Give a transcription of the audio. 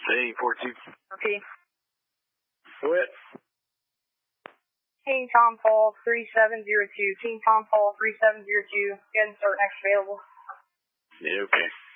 Hey, 42. Repeat. What? King Tom Paul 3702. King Tom Paul 3702. Go ahead and start next available. Yeah, okay.